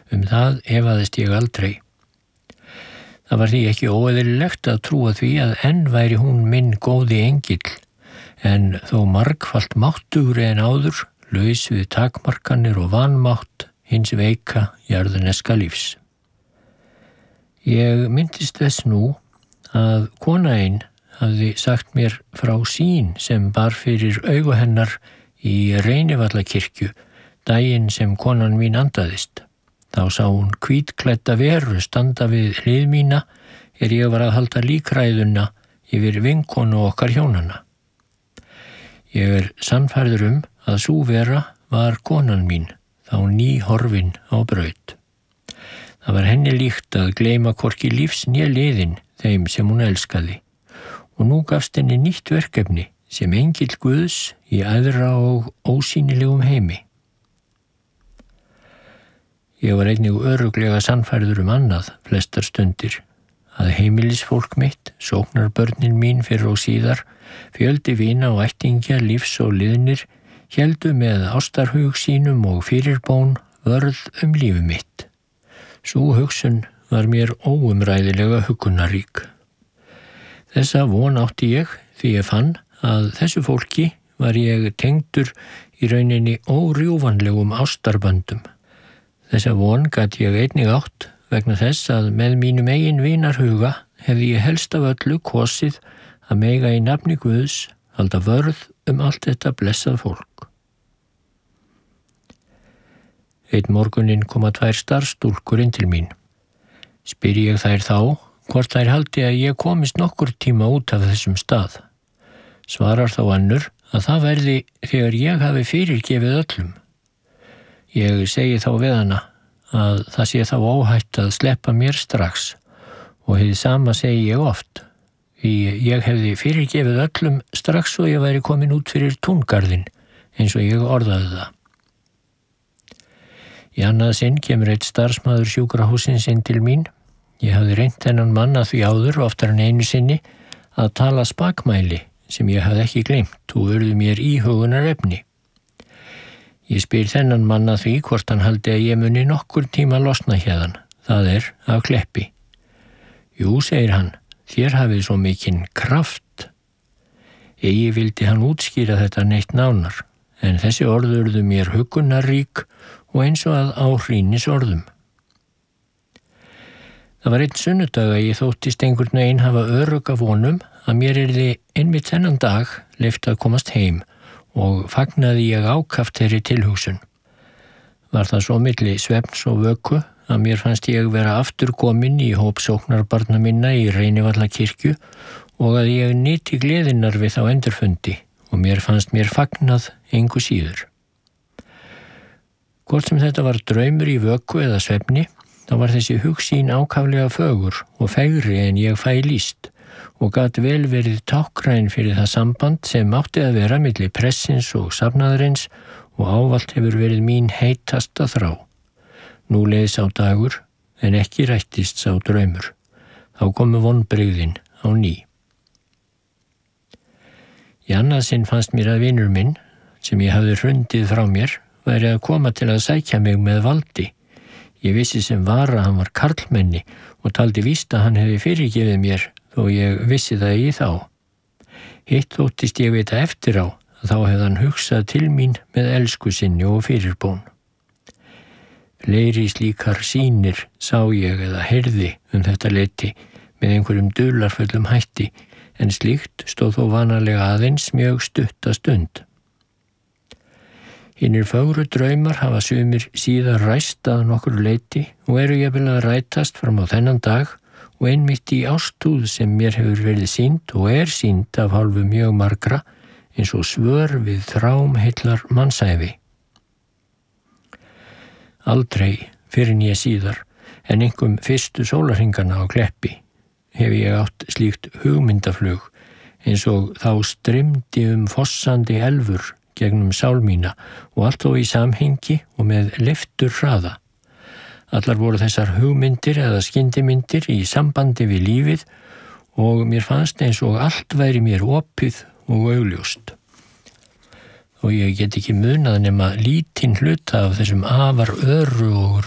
Það efaðist ég aldrei. Það var því ekki óeðlilegt að trúa því að enn væri hún minn góði engill, en þó margfalt máttugri en áður, laus við takmarkanir og vanmátt hins veika jarðneska lífs. Ég myndist þess nú að kona ein hafði sagt mér frá sýn sem bar fyrir augu hennar í Reynivallakirkju daginn sem konan mín andaðist. Þá sá hún hvítklædda veru standa við hlið mína ég var að halda líkræðuna yfir vinkonu okkar hjónanna. Ég sannfærður að sú vera var konan mín, þá nýhorfin á braut. Það var henni líkt að gleyma hvorki lífs né liðin þeim sem hún elskaði, og nú gafst henni nýtt verkefni sem engill Guðs í æðra og ósýnilegum heimi. Ég var einnig örugglega sannfærður annað flestar stundir, að heimilisfólk mitt, sóknarbörnin mín fyrr og síðar, fjöldi vina og ættingja, lífs og liðnir, héldu með ástarhug sínum og fyrirbón vörð lífi mitt. Sú hugsun var mér óumræðilega huggunarrík. Þessa von átti ég því ég fann að þessu fólki var ég tengdur í rauninni órjúfanlegum ástarböndum. Þessa von gat ég einnig átt vegna þess að með mínum eigin vinarhuga hefði ég helst af öllu kosið að mega í nafni Guðs halda vörð allt þetta blessað fólk. Einn morguninn koma 2 starfsstúlkur inn til mín. Spyr ég þær þá hvort þær haldi að ég komist nokkur tíma út af þessum stað. Svarar þá önnur að það verði þegar ég hafi fyrirgefið öllum. Ég segi þá við hana að það sé þá óhætt að sleppa mér strax og hið sama segi ég oft, því ég hefði fyrirgefið öllum strax og ég væri komin út fyrir túngarðinn eins og ég orðaði það. Í annað sinn kemur einn starfsmaður sjúkrahússins inn til mín. Ég hafði reynt þennan mann að því áður oftar en einu sinni að tala spakmæli sem ég hafði ekki gleymt og urðu mér íhugunarefni. Ég spyr þennan mann að því hvort hann haldi að ég muni nokkur tíma losna hérðan, það af Kleppi. Jú, segir hann, þér hafið svo mikinn kraft. Eigi vildi hann útskýra þetta neitt nánar, en þessi orð urðu mér huggunarrík og eins og að áhrýnis orðum. Það var einn sunnudag að ég þóttist einhvern veginn hafa örugga vonum að mér yrði einmitt þennan dag leyft að komast heim og fagnaði ég ákaft þeirri tilhugsun. Var það svo milli svefns og vöku að mér fannst ég vera aftur komin í hóp sóknarbarna minna í Reynivallakirkju og að ég nyti gleðinnar við þá endurfundi og mér fannst mér fagnað engu síður. Hvort sem þetta var draumur í vöku eða svefni, þá var þessi hugsýn ákaflega fögur og fegri en ég fæ lýst og gat vel verið tákgræn fyrir það samband sem átti að vera milli pressins og safnaðarins og ávallt hefur verið mín heitasta þrá. Nú leiðis á dagur en ekki rættist sá draumur. Þá komu vonbrigðin á ný. Í annað sinn fannst mér að vinur minn, sem ég hafði hrundið frá mér, væri að koma til að sækja mig með valdi. Ég vissi sem var að hann var karlmenni og taldi víst að hann hefði fyrirgefið mér þó ég vissi það í þá. Hitt þóttist ég vita eftir á að þá hefði hann hugsað til mín með elsku sinni og fyrirbón. Fleiri slíkar sýnir sá ég eða heyrði þetta leyti með einhverjum dularfullum hætti, en slíkt stóð þó vanalega aðeins mjög stutta stund. Hinnir fögru draumar hafa sumir síðar ræst að nokkru leyti og eru jafnvel að rætast fram á þennan dag og einmitt í ástúð sem mér hefur verið sýnd og sýnd af hálfu mjög margra eins og svör við þrám heillar mannsævi. Aldrei fyrr en ég síðar, en einkum fyrstu sólarhringana á Kleppi, hef ég átt slíkt hugmyndaflug eins og þá streymdi fossandi elfur gegnum sál mína og allt þó í samhengi og með leiftur hraða. Allar voru þessar hugmyndir eða skyndimyndir í sambandi við lífið og mér fannst eins og allt væri mér opið og augljóst. Og ég get ekki munað nema lítinn hluta af þessum afar öru og